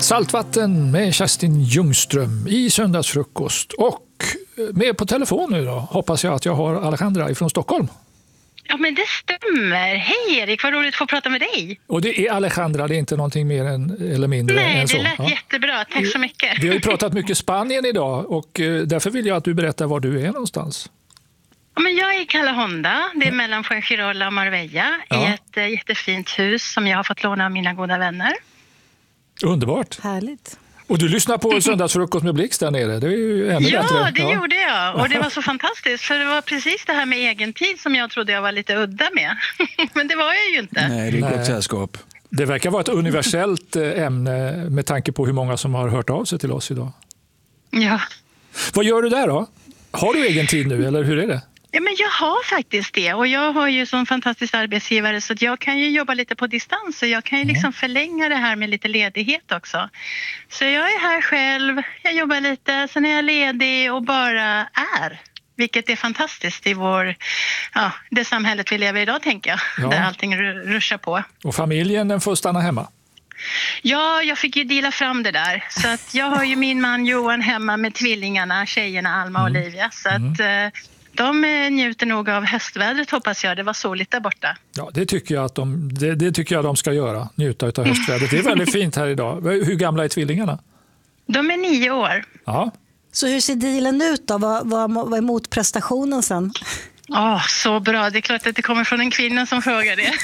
Saltvatten med Kerstin Ljungström i söndagsfrukost. Och med på telefon nu då hoppas jag att jag har Alejandra ifrån Stockholm. Ja, men det stämmer. Hej Erik, vad roligt att få prata med dig. Och det är Alejandra, det är inte någonting mer eller mindre än så. Nej, det lät jättebra. Tack så mycket. Vi har ju pratat mycket Spanien idag och därför vill jag att du berättar var du är någonstans. Ja, men jag är i Calahonda, det är mellan Fuengirola och Marbella, i ett jättefint hus som jag har fått låna av mina goda vänner. Underbart. Härligt. Och du lyssnar på söndagsfrukost med Blix där nere, det är ju ännu bättre. Ja, det gjorde jag. Och det var så fantastiskt, för det var precis det här med egen tid som jag trodde jag var lite udda med. Men det var jag ju inte. Nej, det är gott sällskap. Det verkar vara ett universellt ämne med tanke på hur många som har hört av sig till oss idag. Ja. Vad gör du där då? Har du egen tid nu eller hur är det? Ja, men jag har faktiskt det, och jag har ju som fantastisk arbetsgivare så att jag kan ju jobba lite på distans och jag kan ju liksom förlänga det här med lite ledighet också. Så jag är här själv, jag jobbar lite, sen är jag ledig och bara är. Vilket är fantastiskt i det samhället vi lever i idag, tänker jag, där allting ruschar på. Och familjen, den får stanna hemma? Ja, jag fick ju dela fram det där. Så att jag har ju min man Johan hemma med tvillingarna, tjejerna Alma och Olivia. Så att de njuter nog av höstvädret, hoppas jag. Det var soligt där borta. Ja, det tycker jag de ska göra. Njuta av höstvädret. Det är väldigt fint här idag. Hur gamla är tvillingarna? De är 9 år. Ja. Så hur ser dealen ut då? Vad är motprestationen sen? Så bra. Det är klart att det kommer från en kvinna som frågar det.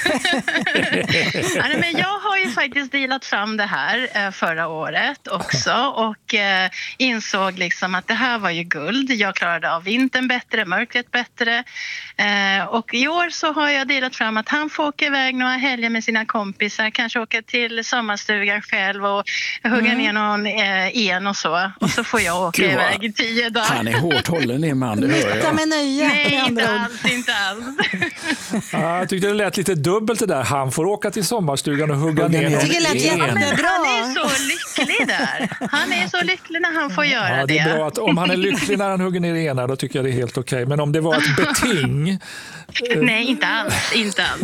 Men jag har ju faktiskt dealat fram det här förra året också och insåg liksom att det här var ju guld. Jag klarade av vintern bättre, mörkret bättre. Och i år så har jag delat fram att han får åka iväg några helger med sina kompisar, kanske åka till sommarstugan själv och hugga ner någon en och så. Och så får jag åka iväg i 10 dagar. Han är hårt hållen i man, det hör jag. Med nöje. Nej, inte alls. Jag tyckte det lät lite dubbelt det där. Han får åka till sommarstugan och hugga ner någon. Jag tycker det lät jättebra. Han är så lycklig där. Han är så lycklig när han får göra det. Det är bra att om han är lycklig när han hugger ner ena, då tycker jag det är helt okej. Men om det var ett beting... Nej, inte alls.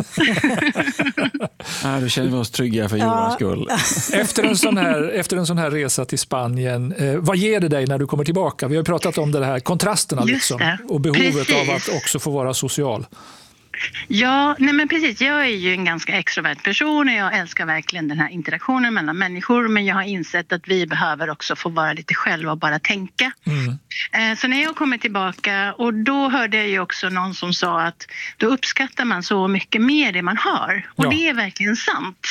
Då känner vi oss trygga för Johans skull. Efter en sån här resa till Spanien, vad ger det dig när du kommer tillbaka? Vi har pratat om det här kontrasterna liksom, och behovet av att också få vara social. Ja, nej men precis. Jag är ju en ganska extrovert person och jag älskar verkligen den här interaktionen mellan människor, men jag har insett att vi behöver också få vara lite själva och bara tänka. Så när jag kommer tillbaka, och då hörde jag ju också någon som sa att då uppskattar man så mycket mer det man har. Och det är verkligen sant.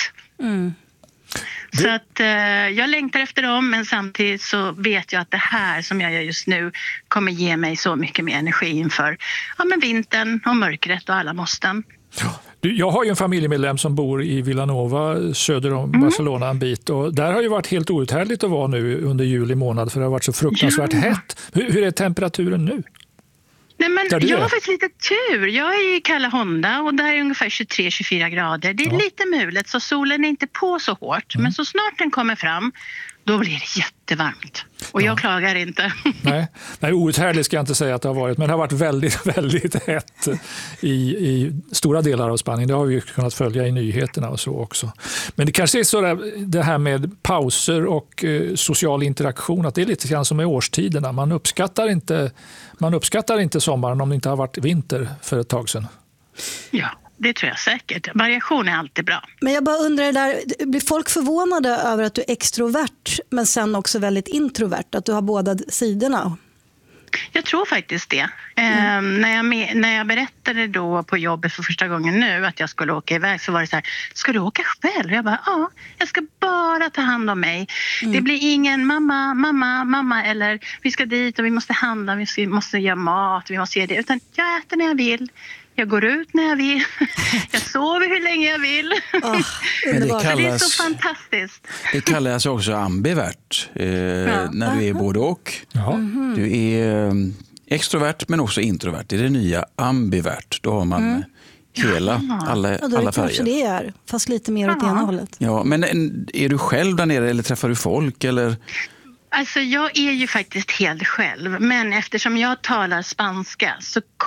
Så att jag längtar efter dem, men samtidigt så vet jag att det här som jag gör just nu kommer ge mig så mycket mer energi inför vintern och mörkret och alla måsten. Jag har ju en familjemedlem som bor i Vilanova söder om Barcelona en bit, och där har ju varit helt outhärdligt att vara nu under juli månad för det har varit så fruktansvärt hett. Hur är temperaturen nu? Nej, men jag har faktiskt lite tur. Jag är i Calahonda och där är ungefär 23-24 grader. Det är lite mulet så solen är inte på så hårt. Men så snart den kommer fram, då blir det jättevarmt. Och jag klagar inte. Nej, outhärdligt ska jag inte säga att det har varit. Men det har varit väldigt, väldigt hett i stora delar av Spanien. Det har vi kunnat följa i nyheterna och så också. Men det kanske är så där, det här med pauser och social interaktion, att det är lite grann som med årstiderna. Man uppskattar inte sommaren om det inte har varit vinter för ett tag sedan. Ja. Det tror jag säkert. Variation är alltid bra. Men jag bara undrar blir folk förvånade över att du är extrovert men sen också väldigt introvert? Att du har båda sidorna? Jag tror faktiskt det. När jag berättade då på jobbet för första gången nu att jag skulle åka iväg, så var det så här: ska du åka själv? Jag bara, jag ska bara ta hand om mig. Det blir ingen mamma eller vi ska dit och vi måste handla, vi måste göra mat, vi måste göra det. Utan jag äter när jag vill. Jag går ut när jag vill. Jag sover hur länge jag vill. Men det är så fantastiskt. Det kallas också ambivert. När du är både och. Du är extrovert men också introvert. Det är det nya ambivert. Då har man alla färger. Kanske det är, fast lite mer åt ena hållet. Ja, men är du själv där nere eller träffar du folk eller... Alltså jag är ju faktiskt helt själv, men eftersom jag talar spanska så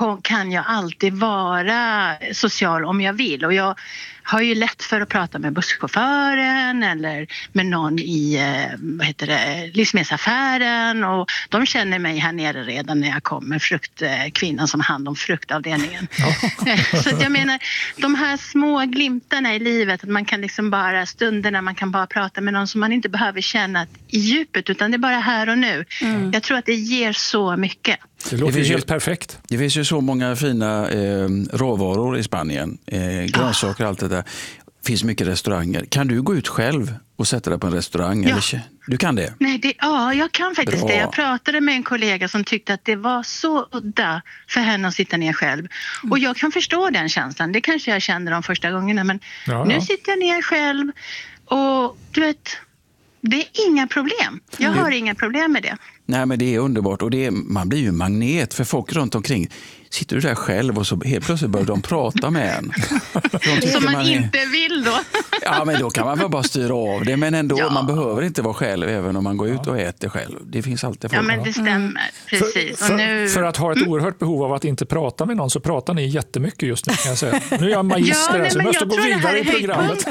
kan jag alltid vara social om jag vill. Och jag har ju lätt för att prata med busschauffören eller med någon i livsmedelsaffären. Och de känner mig här nere redan när jag kommer, kvinnan som har hand om fruktavdelningen. Så att jag menar, de här små glimtarna i livet, att man kan liksom bara stunderna, man kan bara prata med någon som man inte behöver känna i djupet, utan det är bara här och nu. Jag tror att det ger så mycket. Det låter helt perfekt. Det finns ju så många fina råvaror i Spanien. Grönsaker och allt det där. Det finns mycket restauranger. Kan du gå ut själv och sätta dig på en restaurang? Ja. Eller? Du kan det? Nej, jag kan faktiskt Bra. det. Jag pratade med en kollega som tyckte att det var så udda för henne att sitta ner själv. Och jag kan förstå den känslan. Det kanske jag kände de första gångerna. Men nu sitter jag ner själv och du vet, det är inga problem. Jag har inga problem med det. Nej, men det är underbart. Och man blir ju magnet för folk runt omkring. Sitter du där själv och så helt plötsligt börjar de prata med en. Som man inte vill då. Ja, men då kan man väl bara styra av det. Men ändå, man behöver inte vara själv även om man går ut och äter själv. Det finns alltid folk. Ja, men det stämmer. Precis. För att ha ett oerhört behov av att inte prata med någon så pratar ni jättemycket just nu, kan jag säga. Nu är jag magister, så jag måste gå vidare i programmet.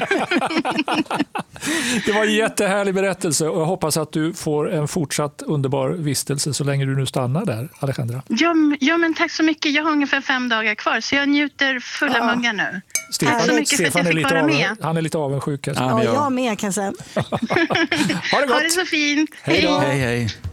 Det var en jättehärlig berättelse och jag hoppas att du får en fortsatt underbar vistelse så länge du nu stannar där, Alejandra. Ja, men tack så mycket. Jag har ungefär 5 dagar kvar så jag njuter fulla muggar nu. Tack så mycket för att jag fick vara med. Han är lite avundsjuk. Ja, jag med kan jag säga. Ha det gott. Ha det så fint. Hej då. Hej, hej.